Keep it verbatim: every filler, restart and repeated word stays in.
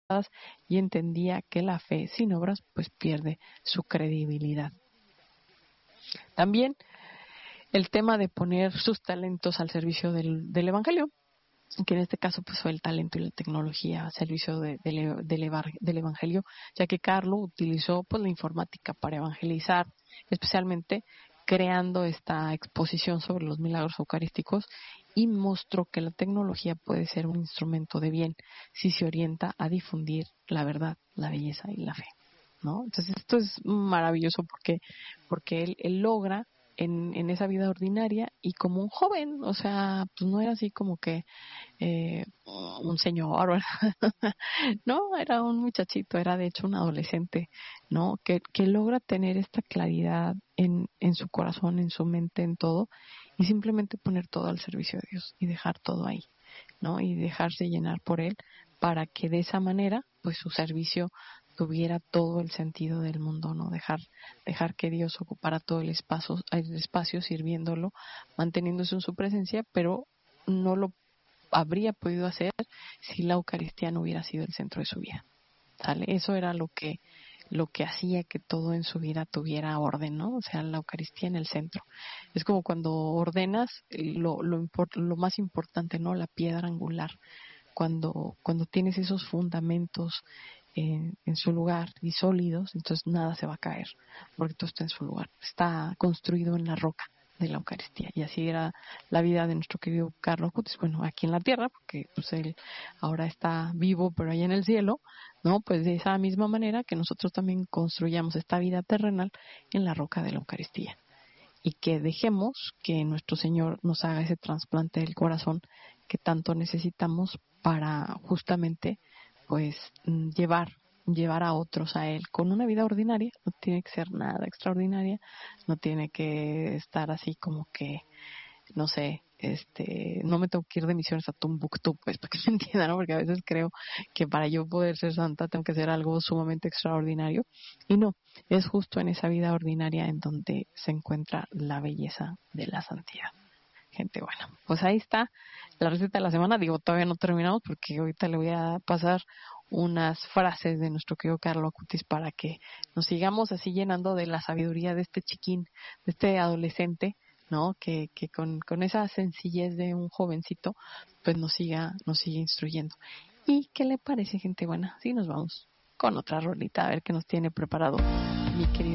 y entendía que la fe sin obras pues pierde su credibilidad. También el tema de poner sus talentos al servicio del, del Evangelio, que en este caso pues fue el talento y la tecnología al servicio de, de, de, del Evangelio, ya que Carlo utilizó pues la informática para evangelizar, especialmente creando esta exposición sobre los milagros eucarísticos, y mostró que la tecnología puede ser un instrumento de bien si se orienta a difundir la verdad, la belleza y la fe, ¿no? Entonces esto es maravilloso porque porque él, él logra en, en esa vida ordinaria, y como un joven, o sea, pues no era así como que eh, un señor, ¿verdad? No, era un muchachito, era de hecho un adolescente, ¿no? Que, que logra tener esta claridad en, en su corazón, en su mente, en todo, y simplemente poner todo al servicio de Dios y dejar todo ahí, ¿no? Y dejarse llenar por Él, para que de esa manera, pues su servicio tuviera todo el sentido del mundo, ¿no? Dejar, dejar que Dios ocupara todo el espacio, el espacio sirviéndolo, manteniéndose en su presencia, pero no lo habría podido hacer si la Eucaristía no hubiera sido el centro de su vida. ¿Sale? Eso era lo que lo que hacía que todo en su vida tuviera orden, ¿no? O sea, la Eucaristía en el centro. Es como cuando ordenas lo lo, import, lo más importante, ¿no? La piedra angular. Cuando cuando tienes esos fundamentos en, en su lugar y sólidos, entonces nada se va a caer, porque todo está en su lugar. Está construido en la roca de la Eucaristía, y así era la vida de nuestro querido Carlo Acutis, bueno, aquí en la tierra, porque pues él ahora está vivo, pero allá en el cielo, ¿no? Pues de esa misma manera que nosotros también construyamos esta vida terrenal en la roca de la Eucaristía, y que dejemos que nuestro Señor nos haga ese trasplante del corazón que tanto necesitamos para justamente pues llevar llevar a otros a Él con una vida ordinaria. No tiene que ser nada extraordinaria, no tiene que estar así como que, no sé, este, no me tengo que ir de misiones a Tumbuktu, pues, para que se entienda, ¿no? Porque a veces creo que para yo poder ser santa tengo que hacer algo sumamente extraordinario, y no, es justo en esa vida ordinaria en donde se encuentra la belleza de la santidad. Gente, bueno, pues ahí está la receta de la semana. Digo, todavía no terminamos porque ahorita le voy a pasar unas frases de nuestro querido Carlo Acutis para que nos sigamos así llenando de la sabiduría de este chiquín, de este adolescente, ¿no? Que, que con, con esa sencillez de un jovencito, pues nos siga, nos sigue instruyendo. ¿Y qué le parece, gente buena? Sí, nos vamos con otra rolita a ver qué nos tiene preparado mi querido